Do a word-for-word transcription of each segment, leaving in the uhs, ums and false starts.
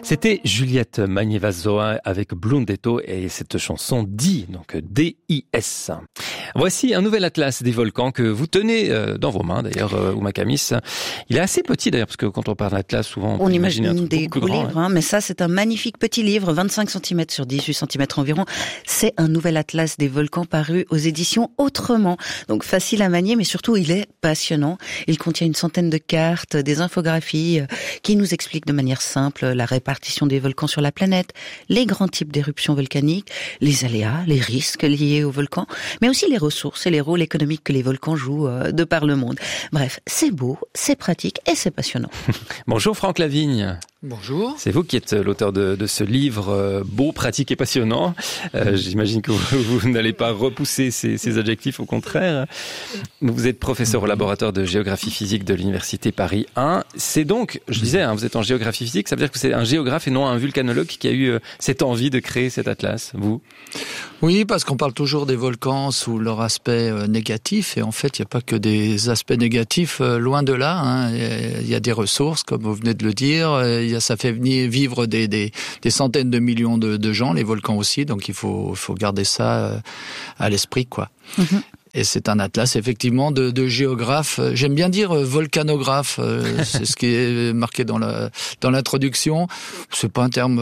C'était Juliette Magnier-Vazoa avec Blundetto et cette chanson D, donc D I S. Voici un nouvel atlas des volcans que vous tenez dans vos mains, d'ailleurs, Ouma Kamis. Il est assez petit, d'ailleurs, parce que quand on parle d'atlas, souvent, on, on imagine imagine un des gros grand, livres, hein. hein, mais ça, c'est un magnifique petit livre, vingt-cinq centimètres sur dix-huit centimètres environ. C'est un nouvel atlas des volcans paru aux éditions Autrement. Donc, facile à manier, mais surtout, il est passionnant. Il contient une centaine de cartes, des infographies euh, qui nous expliquent de manière simple la répartition des volcans sur la planète, les grands types d'éruptions volcaniques, les aléas, les risques liés aux volcans, mais aussi les ressources et les rôles économiques que les volcans jouent euh, de par le monde. Bref, c'est beau, c'est pratique et c'est passionnant. Bonjour Franck Lavigne. Bonjour. C'est vous qui êtes l'auteur de, de ce livre euh, beau, pratique et passionnant. Euh, j'imagine que vous, vous n'allez pas repousser ces, ces adjectifs, au contraire. Vous êtes professeur au laboratoire de géographie physique de l'université Paris un. C'est donc, je disais, hein, vous êtes en géographie physique, ça veut dire que c'est un géographe et non un vulcanologue qui a eu euh, cette envie de créer cet atlas, vous ? Oui, parce qu'on parle toujours des volcans sous leur aspect euh, négatif, et en fait, il n'y a pas que des aspects négatifs, euh, loin de là. Hein. Il y a des ressources, comme vous venez de le dire, il y a, ça fait venir vivre des, des, des centaines de millions de, de gens, les volcans aussi, donc il faut, faut garder ça euh, à l'esprit, quoi. Mm-hmm. Et c'est un atlas, effectivement, de, de géographes. J'aime bien dire volcanographe. C'est ce qui est marqué dans la dans l'introduction. C'est pas un terme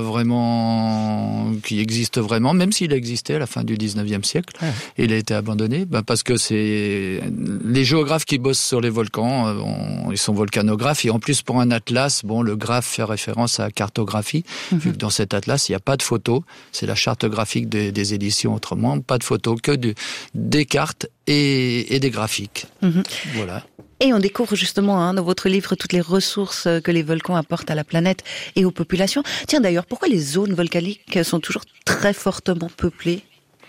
vraiment qui existe vraiment, même s'il existait à la fin du dix-neuvième siècle. Ouais. Et il a été abandonné, ben parce que c'est les géographes qui bossent sur les volcans, on, ils sont volcanographes. Et en plus, pour un atlas, bon, le graphe fait référence à cartographie, mm-hmm. vu que dans cet atlas, il n'y a pas de photos. C'est la charte graphique des, des éditions Autrement, pas de photos, que de, des cartes. Et, et des graphiques. Mmh. Voilà. Et on découvre justement hein, dans votre livre toutes les ressources que les volcans apportent à la planète et aux populations. Tiens d'ailleurs, pourquoi les zones volcaniques sont toujours très fortement peuplées ?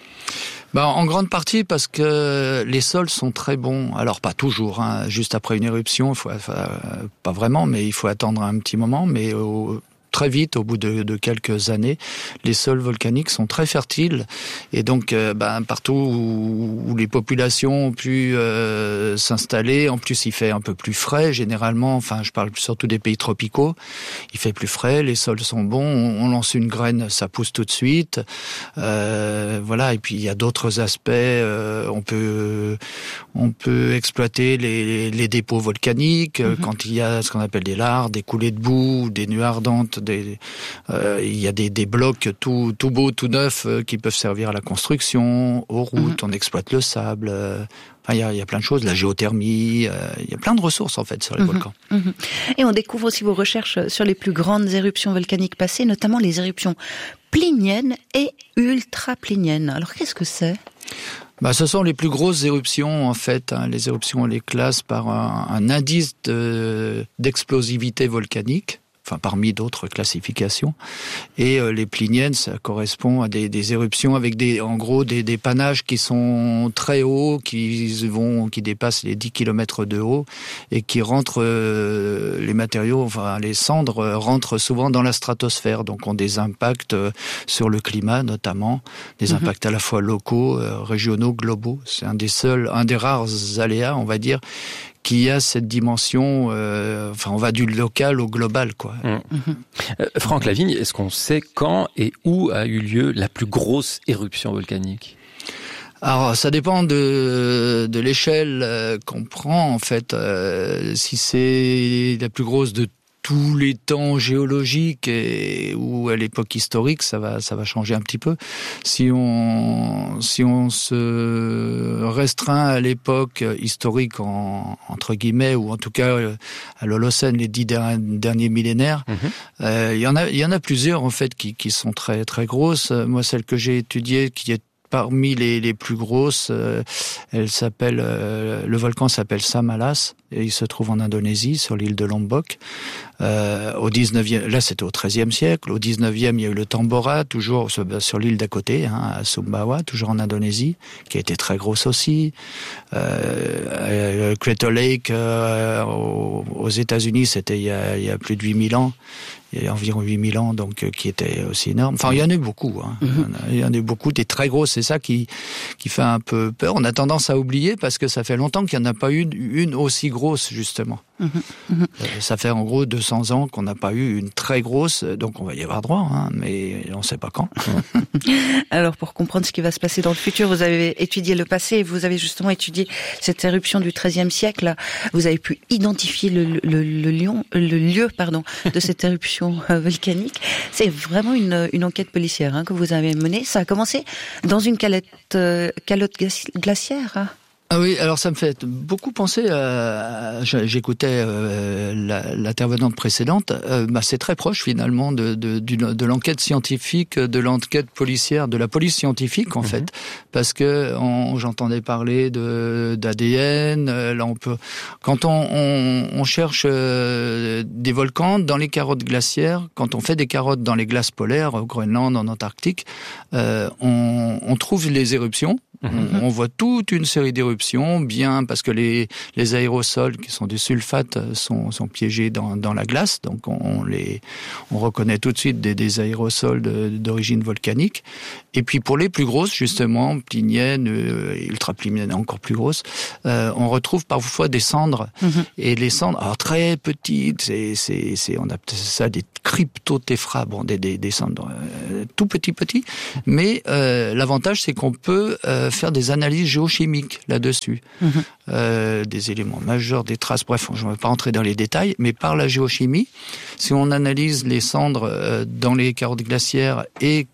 Ben, en grande partie parce que les sols sont très bons. Alors pas toujours, hein. Juste après une éruption, il faut, enfin, pas vraiment, mais il faut attendre un petit moment. Mais au, très vite, au bout de, de quelques années, les sols volcaniques sont très fertiles. Et donc, euh, ben, partout où, où les populations ont pu euh, s'installer, en plus il fait un peu plus frais, généralement, enfin je parle surtout des pays tropicaux, il fait plus frais, les sols sont bons, on, on lance une graine, ça pousse tout de suite. Euh, voilà, et puis il y a d'autres aspects, euh, on peut on peut exploiter les, les, les dépôts volcaniques, mmh. quand il y a ce qu'on appelle des lares, des coulées de boue, des nuées ardentes. Des, euh, il y a des, des blocs tout, tout beaux, tout neufs euh, qui peuvent servir à la construction, aux routes, mmh. on exploite le sable. Euh, enfin, il y a, il y a plein de choses, la géothermie, euh, il y a plein de ressources en fait sur les mmh. volcans. Mmh. Et on découvre aussi vos recherches sur les plus grandes éruptions volcaniques passées, notamment les éruptions pliniennes et ultra-pliniennes. Alors qu'est-ce que c'est ? Bah, ce sont les plus grosses éruptions en fait. Hein. Les éruptions, on les classe par un, un indice de, d'explosivité volcanique. Enfin, parmi d'autres classifications. Et euh, les pliniennes, ça correspond à des, des éruptions avec des, en gros, des, des panaches qui sont très hauts, qui vont, qui dépassent les dix kilomètres de haut et qui rentrent, euh, les matériaux, enfin, les cendres euh, rentrent souvent dans la stratosphère, donc ont des impacts euh, sur le climat, notamment, des mmh. impacts à la fois locaux, euh, régionaux, globaux. C'est un des seuls, un des rares aléas, on va dire, qui a cette dimension, euh, enfin on va du local au global, quoi. Mmh. Euh, Franck Lavigne, est-ce qu'on sait quand et où a eu lieu la plus grosse éruption volcanique ? Alors ça dépend de de l'échelle euh, qu'on prend en fait. Euh, si c'est la plus grosse de tous les temps géologiques et ou à l'époque historique, ça va ça va changer un petit peu. Si on si on se restreint à l'époque historique en, entre guillemets, ou en tout cas à l'Holocène, les dix derniers millénaires, mmh. euh, il y en a il y en a plusieurs en fait qui qui sont très très grosses. Moi, celle que j'ai étudiée, qui est parmi les, les plus grosses, euh, elle s'appelle, euh, le volcan s'appelle Samalas et il se trouve en Indonésie, sur l'île de Lombok. Euh, au dix-neuvième, là c'était au treizième siècle. Au dix-neuvième, il y a eu le Tambora, toujours sur, sur l'île d'à côté, hein, à Sumbawa, toujours en Indonésie, qui a été très grosse aussi. Euh, le Crater Lake euh, aux, aux États-Unis, c'était il y a, il y a plus de huit mille ans. Il y a environ huit mille ans, donc qui était aussi énorme. Enfin, il y en a eu beaucoup. Hein. Mm-hmm. Il y en a eu beaucoup, des très grosses. C'est ça qui qui fait un peu peur. On a tendance à oublier parce que ça fait longtemps qu'il n'y en a pas eu une, une aussi grosse grosses, justement. Mmh, mmh. Euh, ça fait en gros deux cents ans qu'on n'a pas eu une très grosse, donc on va y avoir droit, hein, mais on ne sait pas quand. Alors, pour comprendre ce qui va se passer dans le futur, vous avez étudié le passé, et vous avez justement étudié cette éruption du treizième siècle. Vous avez pu identifier le, le, le, lion, le lieu pardon, de cette éruption volcanique. C'est vraiment une, une enquête policière hein, que vous avez menée. Ça a commencé dans une calotte, euh, calotte glaciaire hein. Ah oui, alors ça me fait beaucoup penser à... J'écoutais euh, la, l'intervenante précédente. Euh, bah, c'est très proche finalement de, de, de, de l'enquête scientifique, de l'enquête policière, de la police scientifique en mmh. fait. Parce que on, j'entendais parler de, d'A D N. Là, on peut... Quand on, on, on cherche euh, des volcans dans les carottes glaciaires, quand on fait des carottes dans les glaces polaires, au Groenland, en Antarctique, euh, on, on trouve les éruptions. Mmh. On, on voit toute une série d'éruptions. Bien parce que les, les aérosols qui sont des sulfates sont, sont piégés dans, dans la glace, donc on, les, on reconnaît tout de suite des, des aérosols de, d'origine volcanique. Et puis pour les plus grosses, justement, pliniennes, euh, ultra-pliniennes encore plus grosses, euh, on retrouve parfois des cendres. Mmh. Et les cendres, alors très petites, c'est, c'est, c'est, on appelle ça des cryptotéphras, bon, des, des, des cendres euh, tout petits petits. Mais euh, l'avantage, c'est qu'on peut euh, faire des analyses géochimiques là-dessus. Mmh. Euh, des éléments majeurs, des traces, bref, je ne vais pas rentrer dans les détails, mais par la géochimie, si on analyse les cendres euh, dans les carottes glaciaires et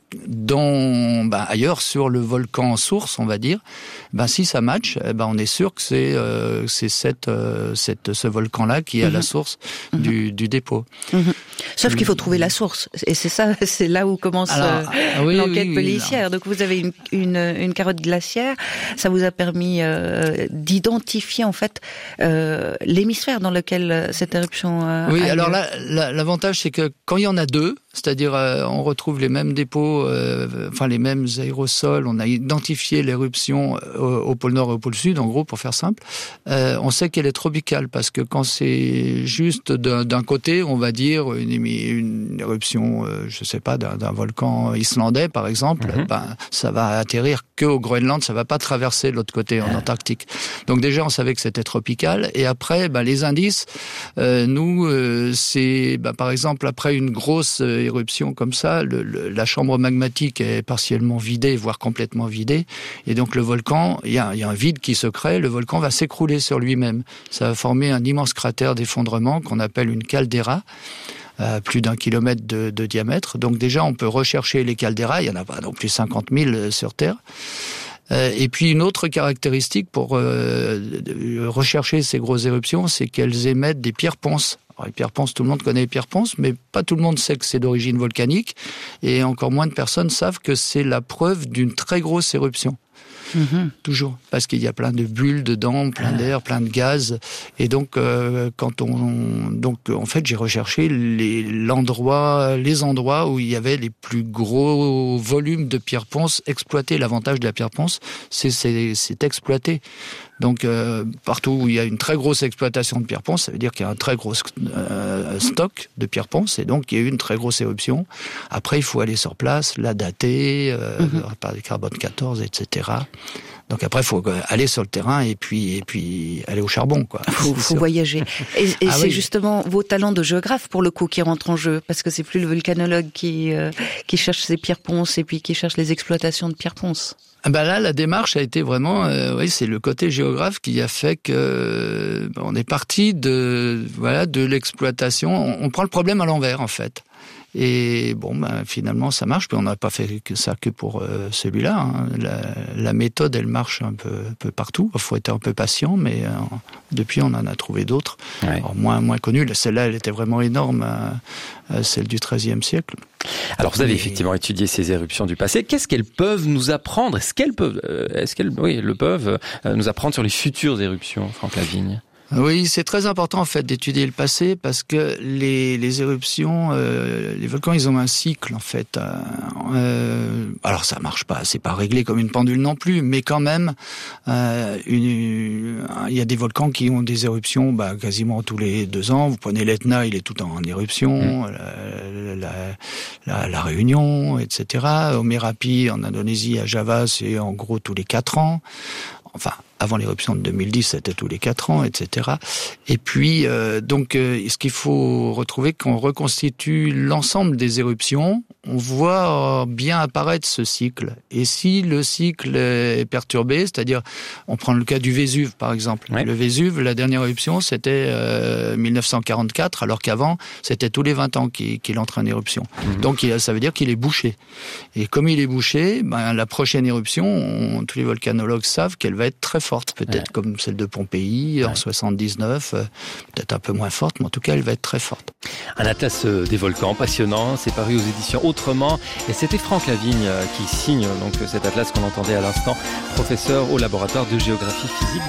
dans, ben, ailleurs sur le volcan source, on va dire, ben, si ça match, ben, on est sûr que c'est, euh, c'est cette, euh, cette, ce volcan-là qui est à mmh. la source mmh. du, du dépôt. Mmh. Sauf qu'il faut trouver la source, et c'est ça, c'est là où commence Alors, euh, oui, l'enquête oui, oui, policière. Oui, Donc vous avez une, une, une carotte glaciaire, ça vous a permis euh, d'identifier en fait euh, l'hémisphère dans lequel cette éruption a Oui, a alors lieu. là, là, l'avantage c'est que quand il y en a deux, c'est-à-dire euh, on retrouve les mêmes dépôts, euh, enfin les mêmes aérosols, on a identifié l'éruption au, au pôle Nord et au pôle Sud, en gros, pour faire simple, euh, on sait qu'elle est tropicale, parce que quand c'est juste d'un, d'un côté, on va dire une, une éruption, euh, je sais pas, d'un, d'un volcan islandais, par exemple, mm-hmm. ben, ça va atterrir qu'au Groenland, ça va pas traverser de l'autre côté, en Antarctique. Donc déjà, on savait que c'était tropical, et après, ben, les indices, euh, nous, euh, c'est, ben, par exemple, après une grosse euh, éruption comme ça, le, le, la chambre magmatique est partiellement vidée, voire complètement vidée, et donc le volcan, il y a, y a un vide qui se crée, le volcan va s'écrouler sur lui-même. Ça va former un immense cratère d'effondrement qu'on appelle une caldeira, à plus d'un kilomètre de, de diamètre. Donc déjà, on peut rechercher les caldeiras, il y en a pas non plus cinquante mille sur Terre. Et puis une autre caractéristique pour euh, rechercher ces grosses éruptions, c'est qu'elles émettent des pierres ponces. Alors, les pierres ponces, tout le monde connaît les pierres ponces, mais pas tout le monde sait que c'est d'origine volcanique, et encore moins de personnes savent que c'est la preuve d'une très grosse éruption. Mmh. Toujours, parce qu'il y a plein de bulles dedans, plein d'air, plein de gaz, et donc euh, quand on, donc en fait j'ai recherché les l'endroit, les endroits où il y avait les plus gros volumes de pierres ponces exploités. L'avantage de la pierre ponce, c'est c'est, c'est exploité. Donc euh, partout où il y a une très grosse exploitation de pierre ponce, ça veut dire qu'il y a un très gros euh, stock de pierre ponce, et donc il y a eu une très grosse éruption. Après, il faut aller sur place, la dater, euh, mm-hmm. par des carbone quatorze, et cetera. Donc après, il faut aller sur le terrain et puis et puis aller au charbon, quoi. Faut, faut voyager. Et, et ah c'est oui. justement vos talents de géographe pour le coup qui rentrent en jeu, parce que c'est plus le volcanologue qui euh, qui cherche ces pierres ponces et puis qui cherche les exploitations de pierres ponces. Ah ben là, la démarche a été vraiment, euh, oui, c'est le côté géographe qui a fait que euh, on est parti de voilà de l'exploitation. On, on prend le problème à l'envers en fait. Et bon, ben, finalement, ça marche. Puis on n'a pas fait que ça que pour euh, celui-là. Hein. La, la méthode, elle marche un peu, un peu partout. Il faut être un peu patient, mais euh, depuis, on en a trouvé d'autres. Ouais. Alors, moins, moins connues. Celle-là, elle était vraiment énorme, euh, celle du treizième siècle. Alors, vous avez et... effectivement étudié ces éruptions du passé. Qu'est-ce qu'elles peuvent nous apprendre ? Est-ce qu'elles peuvent, est-ce qu'elles, oui, le peuvent nous apprendre sur les futures éruptions, Franck Lavigne ? Oui, c'est très important en fait d'étudier le passé, parce que les, les éruptions, euh, les volcans, ils ont un cycle en fait. Euh, alors ça marche pas, c'est pas réglé comme une pendule non plus, mais quand même, euh, une, il y a des volcans qui ont des éruptions bah, quasiment tous les deux ans. Vous prenez l'Etna, il est tout en éruption, mmh. la, la, la, la Réunion, et cetera. Au Merapi, en Indonésie, à Java, c'est en gros tous les quatre ans. Enfin, Avant l'éruption de deux mille dix, c'était tous les quatre ans, et cetera. Et puis, euh, donc, euh, ce qu'il faut retrouver, quand on reconstitue l'ensemble des éruptions, on voit bien apparaître ce cycle. Et si le cycle est perturbé, c'est-à-dire, on prend le cas du Vésuve, par exemple. Ouais. Le Vésuve, la dernière éruption, c'était euh, mille neuf cent quarante-quatre, alors qu'avant, c'était tous les vingt ans qu'il, qu'il entre en éruption. Mmh. Donc, ça veut dire qu'il est bouché. Et comme il est bouché, ben, la prochaine éruption, on, tous les volcanologues savent qu'elle va être très forte, peut-être ouais. comme celle de Pompéi en ouais. soixante-dix-neuf, euh, peut-être un peu moins forte, mais en tout cas, elle va être très forte. Un atlas des volcans passionnant, c'est paru aux éditions Autrement, et c'était Franck Lavigne qui signe donc cet atlas qu'on entendait à l'instant, professeur au laboratoire de géographie physique